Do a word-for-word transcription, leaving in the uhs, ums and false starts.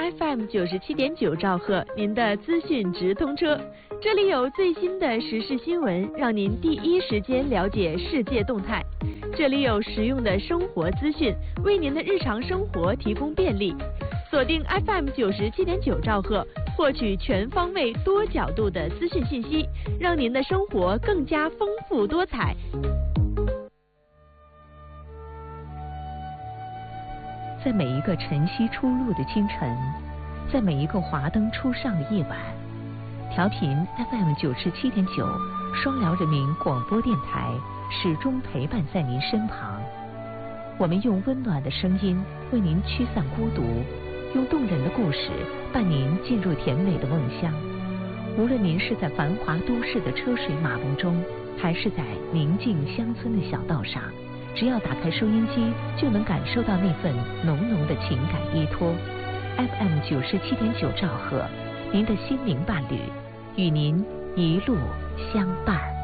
F M 九十七点九兆赫，您的资讯直通车。这里有最新的时事新闻，让您第一时间了解世界动态。这里有实用的生活资讯，为您的日常生活提供便利。锁定 F M 九十七点九兆赫，获取全方位、多角度的资讯信息，让您的生活更加丰富多彩。 在每一个晨曦初露的清晨，在每一个华灯初上的夜晚，调频 F M 九十七点九，双辽人民广播电台始终陪伴在您身旁。我们用温暖的声音为您驱散孤独，用动人的故事伴您进入甜美的梦乡。无论您是在繁华都市的车水马龙中，还是在宁静乡村的小道上，只要打开收音机，就能感受到那份浓浓的情感依托。F M 九十七点九兆赫，您的心灵伴侣，与您一路相伴。